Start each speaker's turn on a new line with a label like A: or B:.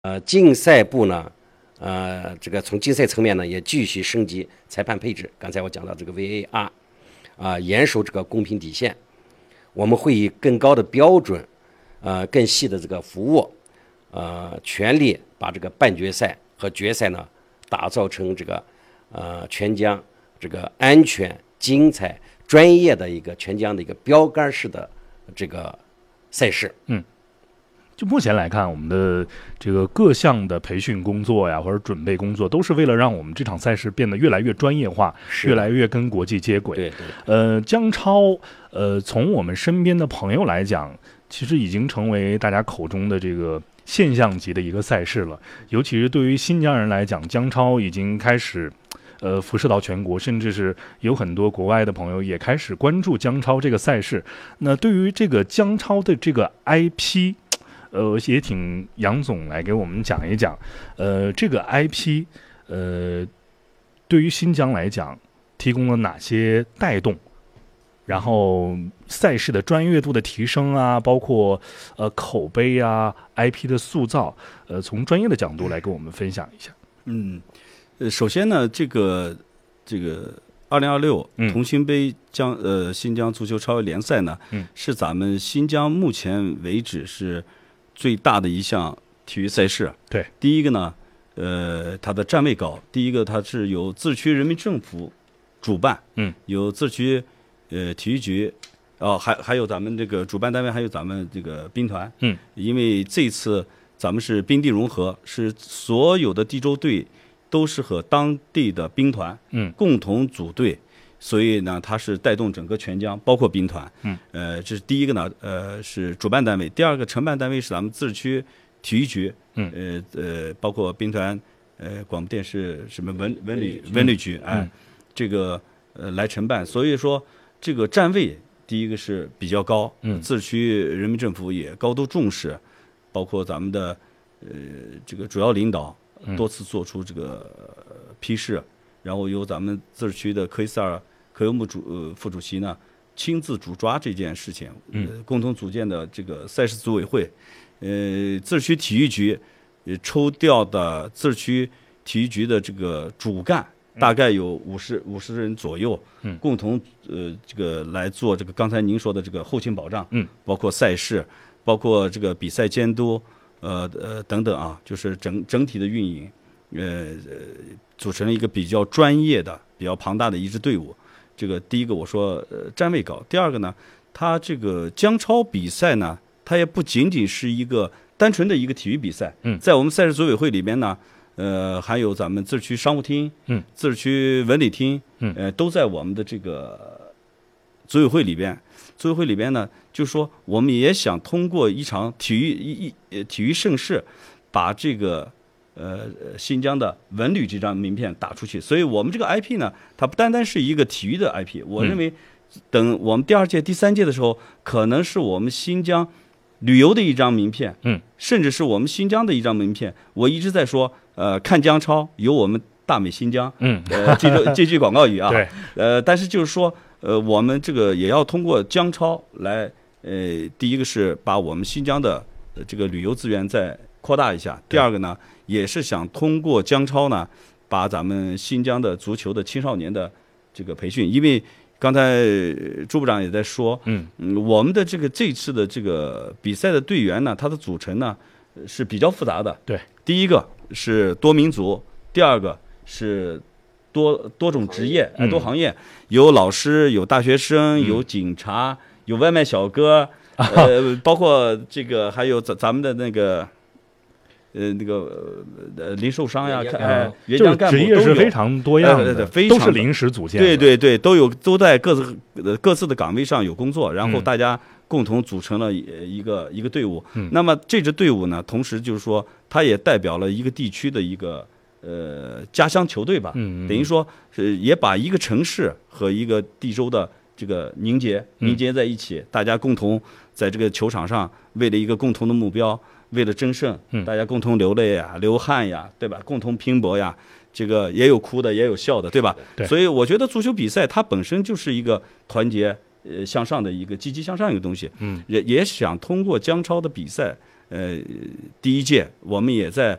A: 竞赛部呢，这个从竞赛层面呢也继续升级裁判配置。刚才我讲到这个 VAR，严守这个公平底线。我们会以更高的标准，更细的这个服务，全力把这个半决赛和决赛呢打造成这个全江这个安全、精彩、专业的一个全江的一个标杆式的这个赛事。
B: 就目前来看，我们的这个各项的培训工作呀，或者准备工作，都是为了让我们这场赛事变得越来越专业化，越来越跟国际接轨。
A: 对。
B: 江超，从我们身边的朋友来讲，其实已经成为大家口中的这个现象级的一个赛事了。尤其是对于新疆人来讲，江超已经开始辐射到全国，甚至是有很多国外的朋友也开始关注江超这个赛事。那对于这个江超的这个 IP，也请杨总来给我们讲一讲，这个 IP，对于新疆来讲提供了哪些带动，然后赛事的专业度的提升啊，包括口碑啊 ，IP 的塑造，从专业的角度来跟我们分享一下。
C: 首先呢，这个2026同心杯新疆足球超级联赛呢，是咱们新疆目前为止是最大的一项体育赛事。
B: 对，
C: 第一个呢，它的站位高。第一个，它是由自治区人民政府主办，由自治区体育局，还有咱们这个主办单位，还有咱们这个兵团，因为这次咱们是兵地融合，是所有的地州队都是和当地的兵团，共同组队。所以呢，它是带动整个全疆，包括兵团。这是第一个呢，是主办单位。第二个承办单位是咱们自治区体育局，包括兵团，广播电视什么文旅局，这个来承办。所以说这个站位，第一个是比较高，自治区人民政府也高度重视，包括咱们的这个主要领导多次做出这个批示，然后由咱们自治区的科伊塞尔科尤木副主席呢亲自主抓这件事情，共同组建的这个赛事组委会，自治区体育局抽调的自治区体育局的这个主干，大概有50人左右，共同这个来做这个刚才您说的这个后勤保障，包括赛事，包括这个比赛监督，等等啊，就是整体的运营，组成了一个比较专业的、比较庞大的一支队伍。这个第一个我说站位高，第二个呢，它这个江超比赛呢，它也不仅仅是一个单纯的一个体育比赛，在我们赛事组委会里边呢，还有咱们自治区商务厅，自治区文理厅，都在我们的这个组委会里边。组委会里边呢，就是说我们也想通过一场体育盛事，把这个新疆的文旅这张名片打出去。所以我们这个 IP 呢，它不单单是一个体育的 IP， 我认为等我们第2届、第3届的时候，可能是我们新疆旅游的一张名片，甚至是我们新疆的一张名片。我一直在说，看江超有我们大美新疆，这句广告语啊，
B: 对，
C: 但是就是说，我们这个也要通过江超来，第一个是把我们新疆的这个旅游资源再扩大一下，第二个呢，也是想通过江超呢，把咱们新疆的足球的青少年的这个培训，因为刚才朱部长也在说，我们的这次的这个比赛的队员呢，它的组成呢是比较复杂的。
B: 对，
C: 第一个是多民族，第二个是多种职业，多行业，有老师，有大学生，有警察，有外卖小哥，包括这个还有咱们的那个。零售商呀，援疆干部
B: 职业是非常多样的，都是临时组建
C: 的，对，都在各自的岗位上有工作，然后大家共同组成了一个队伍。那么这支队伍呢，同时就是说，它也代表了一个地区的一个家乡球队吧，等于说也把一个城市和一个地州的这个凝结在一起，大家共同在这个球场上为了一个共同的目标。为了争胜，大家共同流泪呀、流汗呀，对吧？共同拼搏呀，这个也有哭的，也有笑的，对吧？
B: 对。
C: 所以我觉得足球比赛它本身就是一个团结向上的一个积极向上一个东西。也想通过江超的比赛， 第一届，我们也在